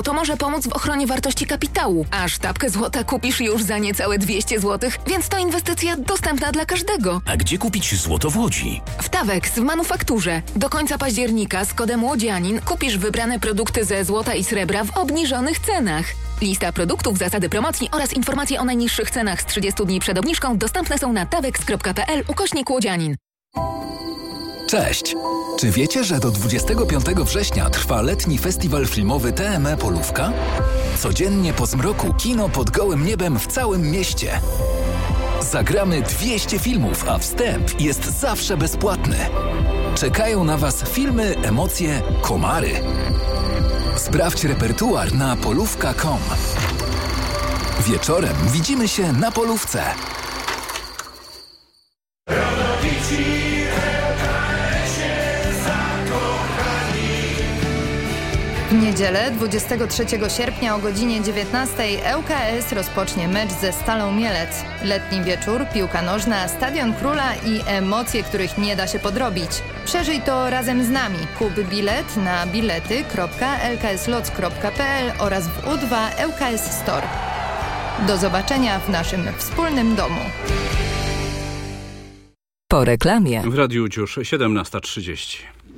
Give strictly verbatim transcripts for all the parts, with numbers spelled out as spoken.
złoto może pomóc w ochronie wartości kapitału, a sztabkę złota kupisz już za niecałe dwieście złotych, więc to inwestycja dostępna dla każdego. A gdzie kupić złoto w Łodzi? W Tawex w manufakturze. Do końca października z kodem Łodzianin kupisz wybrane produkty ze złota i srebra w obniżonych cenach. Lista produktów, zasady promocji oraz informacje o najniższych cenach z trzydziestu dni przed obniżką dostępne są na tawex kropka p l ukośnik łodzianin. Cześć! Czy wiecie, że do dwudziestego piątego września trwa letni festiwal filmowy T M E Polówka? Codziennie po zmroku kino pod gołym niebem w całym mieście. Zagramy dwieście filmów, a wstęp jest zawsze bezpłatny. Czekają na Was filmy, emocje, komary. Sprawdź repertuar na polówka kropka com. Wieczorem widzimy się na polówce. W niedzielę dwudziestego trzeciego sierpnia o godzinie dziewiętnastej L K S rozpocznie mecz ze Stalą Mielec. Letni wieczór, piłka nożna, Stadion Króla i emocje, których nie da się podrobić. Przeżyj to razem z nami. Kup bilet na bilety kropka l k s lots kropka p l oraz w U dwa L K S Store. Do zobaczenia w naszym wspólnym domu. Po reklamie. W Radiu już siedemnasta trzydzieści.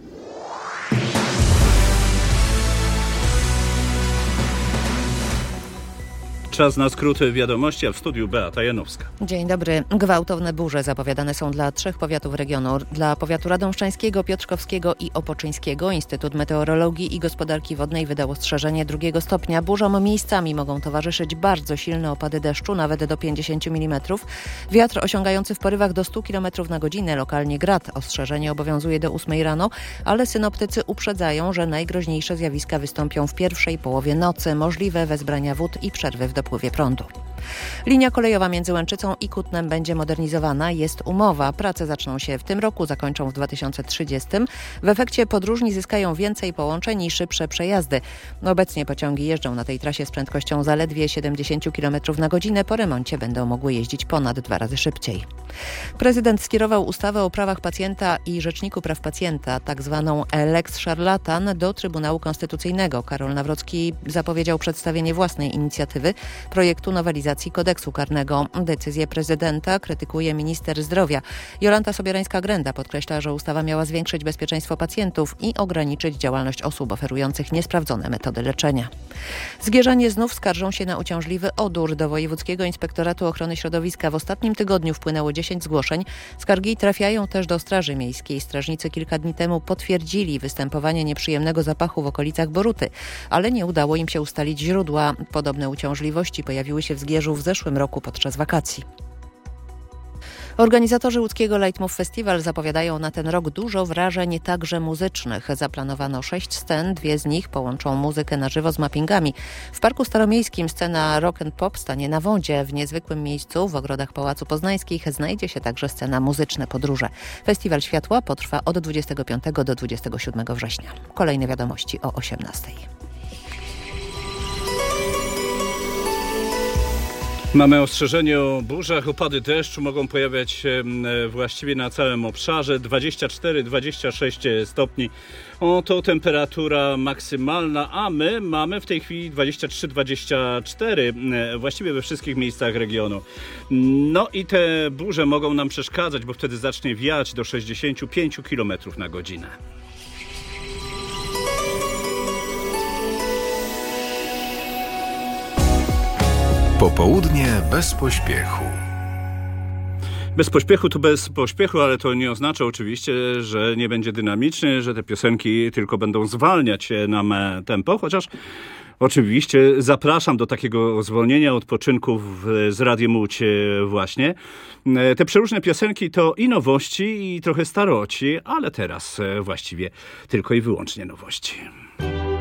Czas na skróty wiadomości, a w studiu Beata Janowska. Dzień dobry. Gwałtowne burze zapowiadane są dla trzech powiatów regionu. Dla powiatu radomszczańskiego, piotrkowskiego i opoczyńskiego Instytut Meteorologii i Gospodarki Wodnej wydał ostrzeżenie drugiego stopnia. Burzom miejscami mogą towarzyszyć bardzo silne opady deszczu, nawet do pięćdziesiąt milimetrów. Wiatr osiągający w porywach do stu kilometrów na godzinę, lokalnie grad. Ostrzeżenie obowiązuje do ósmej rano, ale synoptycy uprzedzają, że najgroźniejsze zjawiska wystąpią w pierwszej połowie nocy. Możliwe wezbrania wód i przerwy w dopływie prądu. Linia kolejowa między Łęczycą i Kutnem będzie modernizowana. Jest umowa. Prace zaczną się w tym roku, zakończą w dwa tysiące trzydziestym. W efekcie podróżni zyskają więcej połączeń i szybsze przejazdy. Obecnie pociągi jeżdżą na tej trasie z prędkością zaledwie siedemdziesiąt kilometrów na godzinę. Po remoncie będą mogły jeździć ponad dwa razy szybciej. Prezydent skierował ustawę o prawach pacjenta i Rzeczniku Praw Pacjenta, tak zwaną Lex Szarlatan, do Trybunału Konstytucyjnego. Karol Nawrocki zapowiedział przedstawienie własnej inicjatywy projektu nowelizacji kodeksu karnego. Decyzję prezydenta krytykuje minister zdrowia. Jolanta Sobierańska-Grenda podkreśla, że ustawa miała zwiększyć bezpieczeństwo pacjentów i ograniczyć działalność osób oferujących niesprawdzone metody leczenia. Zgierzanie znów skarżą się na uciążliwy odór. Do Wojewódzkiego Inspektoratu Ochrony Środowiska w ostatnim tygodniu wpłynęło dziesięć zgłoszeń. Skargi trafiają też do Straży Miejskiej. Strażnicy kilka dni temu potwierdzili występowanie nieprzyjemnego zapachu w okolicach Boruty, ale nie udało im się ustalić źródła. Podobne uciążliwości pojawiły się w Zgierzu w zeszłym roku podczas wakacji. Organizatorzy łódzkiego Leitmotiv Festival zapowiadają na ten rok dużo wrażeń, także muzycznych. Zaplanowano sześć scen, dwie z nich połączą muzykę na żywo z mappingami. W Parku Staromiejskim scena rock and pop stanie na wodzie. W niezwykłym miejscu, w ogrodach Pałacu Poznańskich, znajdzie się także scena Muzyczne Podróże. Festiwal Światła potrwa od dwudziestego piątego do dwudziestego siódmego września. Kolejne wiadomości o osiemnastej. Mamy ostrzeżenie o burzach. Opady deszczu mogą pojawiać się właściwie na całym obszarze. dwadzieścia cztery do dwudziestu sześciu stopni. Oto temperatura maksymalna, a my mamy w tej chwili dwadzieścia trzy do dwudziestu czterech właściwie we wszystkich miejscach regionu. No i te burze mogą nam przeszkadzać, bo wtedy zacznie wiać do sześćdziesięciu pięciu kilometrów na godzinę. Popołudnie bez pośpiechu. Bez pośpiechu to bez pośpiechu, ale to nie oznacza oczywiście, że nie będzie dynamiczny, że te piosenki tylko będą zwalniać nam tempo, chociaż oczywiście zapraszam do takiego zwolnienia odpoczynków z Radiem Łódź właśnie. Te przeróżne piosenki to i nowości, i trochę staroci, ale teraz właściwie tylko i wyłącznie nowości.